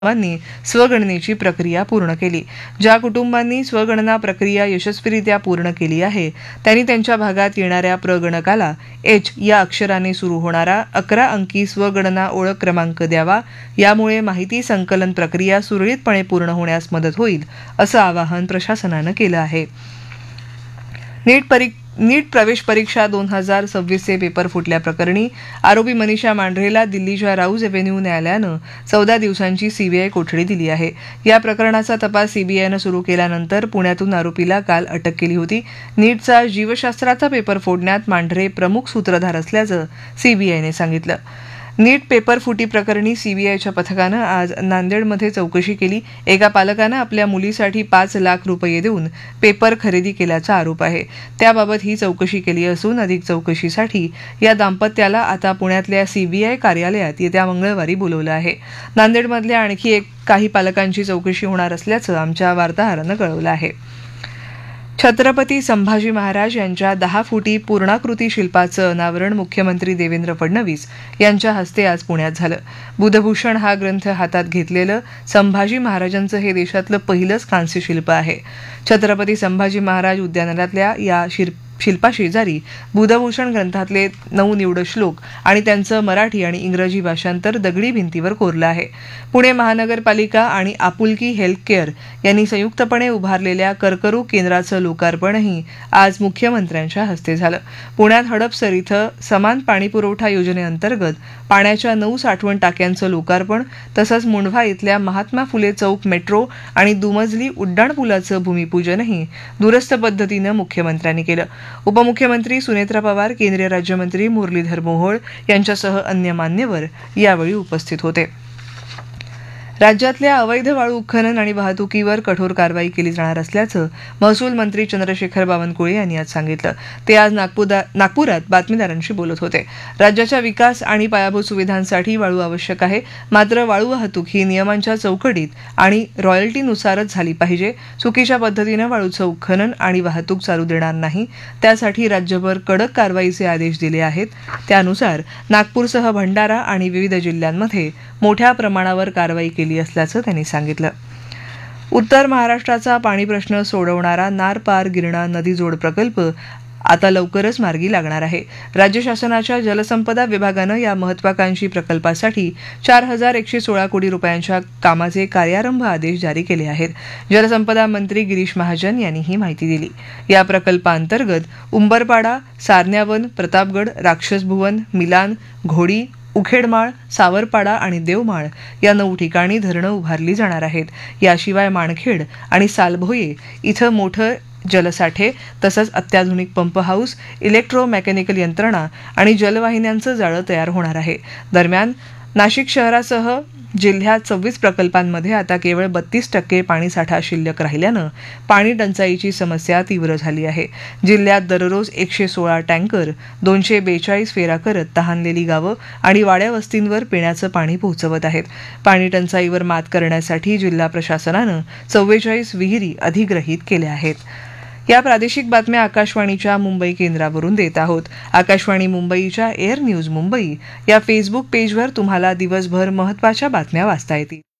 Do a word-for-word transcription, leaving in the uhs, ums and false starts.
कुटुंबांनी स्वगणनेची प्रक्रिया पूर्ण केली. ज्या कुटुंबांनी स्वगणना प्रक्रिया यशस्वीरित्या पूर्ण केली आहे त्यांनी त्यांच्या भागात येणाऱ्या प्रगणकाला एच या अक्षराने सुरू होणारा अकरा अंकी स्वगणना ओळख क्रमांक द्यावा. यामुळे माहिती संकलन प्रक्रिया सुरळीतपणे पूर्ण होण्यास मदत होईल असं आवाहन प्रशासनानं केलं आहे. नीट परी नीट प्रवेश परीक्षा दोन हजार सव्वीसचे पेपर फुटल्याप्रकरणी आरोपी मनीषा मांढरेला दिल्लीच्या राऊज एव्हेन्यू न्यायालयानं चौदा दिवसांची सीबीआय कोठडी दिली आहे. या प्रकरणाचा तपास सीबीआयनं सुरू केल्यानंतर पुण्यातून आरोपीला काल अटक केली होती. नीटचा जीवशास्त्राचा पेपर फोडण्यात मांढरे प्रमुख सूत्रधार असल्याचं सीबीआयने सांगितलं. नीट पेपर फुटी प्रकरणी सीबीआयच्या पथकानं आज नांदेडमध्ये चौकशी केली. एका पालकानं आपल्या मुलीसाठी पाच लाख रुपये देऊन पेपर खरेदी केल्याचा आरोप आहे. त्याबाबत ही चौकशी केली असून अधिक चौकशीसाठी या दाम्पत्याला आता पुण्यातल्या सीबीआय कार्यालयात येत्या मंगळवारी बोलवलं आहे. नांदेडमधल्या आणखी एक काही पालकांची चौकशी होणार असल्याचं आमच्या वार्ताहरानं कळवलं आहे. छत्रपती संभाजी महाराज यांच्या दहा फुटी पूर्णाकृती शिल्पाचं अनावरण मुख्यमंत्री देवेंद्र फडणवीस यांच्या हस्ते आज पुण्यात झालं. बुधभूषण हा ग्रंथ हातात घेतलेलं संभाजी महाराजांचं हे देशातलं पहिलंच कांस्य शिल्प आहे. छत्रपती संभाजी महाराज उद्यानातल्या या शिल्प शिल्पाशेजारी बुधभूषण ग्रंथातले नऊ निवड श्लोक आणि त्यांचं मराठी आणि इंग्रजी भाषांतर दगडी भिंतीवर कोरलं आहे. पुणे महानगरपालिका आणि आपुलकी हेल्थ केअर यांनी संयुक्तपणे उभारलेल्या कर्करोग केंद्राचं लोकार्पणही आज मुख्यमंत्र्यांच्या हस्ते झालं. पुण्यात हडपसर इथं समान पाणीपुरवठा योजनेअंतर्गत पाण्याच्या नऊ साठवण टाक्यांचं लोकार्पण तसंच मुंढवा इथल्या महात्मा फुले चौक मेट्रो आणि दुमजली उड्डाणपुलाचं भूमिपूजनही दूरस्थ पद्धतीनं मुख्यमंत्र्यांनी केलं. उपमुख्यमंत्री सुनेत्रा पवार, केंद्रीय राज्यमंत्री मुरलीधर मोहोळ यांच्यासह अन्य मान्यवर यावेळी उपस्थित होते. राज्यातल्या अवैध वाळू उत्खनन आणि वाहतुकीवर कठोर कारवाई केली जाणार असल्याचं महसूल मंत्री चंद्रशेखर बावनकुळे यांनी आज सांगितलं. ते आज नागपुरात बातमीदारांशी बोलत होते. राज्याच्या विकास आणि पायाभूत सुविधांसाठी वाळू आवश्यक आहे, मात्र वाळू वाहतूक ही नियमांच्या चौकटीत आणि रॉयल्टीनुसारच झाली पाहिजे. चुकीच्या पद्धतीनं वाळूचं उत्खनन आणि वाहतूक चालू देणार नाही. त्यासाठी राज्यभर कडक कारवाईचे आदेश दिले आहेत. त्यानुसार नागपूरसह भंडारा आणि विविध जिल्ह्यांमध्ये मोठ्या प्रमाणावर कारवाई केली असल्याचं त्यांनी सांगितलं. उत्तर महाराष्ट्राचा पाणी प्रश्न सोडवणारा नार पार गिरणा नदी जोड प्रकल्प आता लवकरच मार्गी लागणार आहे. राज्य शासनाच्या जलसंपदा विभागानं या महत्वाकांक्षी प्रकल्पासाठी चार हजार एकशे सोळा कोटी रुपयांच्या कामाचे कार्यारंभ आदेश जारी केले आहेत. जलसंपदा मंत्री गिरीश महाजन यांनी ही माहिती दिली. या प्रकल्पाअंतर्गत उंबरपाडा, सारण्यावन, प्रतापगड, राक्षसभुवन, मिलान, घोडी, उखेडमाळ, सावरपाडा आणि देवमाळ या नऊ ठिकाणी धरणं उभारली जाणार आहेत. याशिवाय माणखेड आणि सालभोये इथं मोठं जलसाठे तसंच अत्याधुनिक पंप हाऊस, इलेक्ट्रोमेकॅनिकल यंत्रणा आणि जलवाहिन्यांचं जाळं तयार होणार आहे. दरम्यान नाशिक शहरासह जिल्ह्यात सव्वीस प्रकल्पांमध्ये आता केवळ बत्तीस टक्के पाणीसाठा शिल्लक राहिल्यानं पाणी टंचाईची समस्या तीव्र झाली आहे. जिल्ह्यात दररोज एकशे सोळा टँकर दोनशे बेचाळीस फेरा करत तहानलेली गावं आणि वाड्या वस्तींवर पिण्याचं पाणी पोहोचवत आहेत. पाणी टंचाईवर मात करण्यासाठी जिल्हा प्रशासनानं चव्वेचाळीस विहिरी अधिग्रहित केल्या आहेत. या प्रादेशिक बातम्या आकाशवाणीच्या मुंबई केंद्रावरून देत आहोत. आकाशवाणी मुंबईच्या एअर न्यूज मुंबई या फेसबुक पेजवर तुम्हाला दिवसभर महत्त्वाच्या बातम्या वाचता येतील.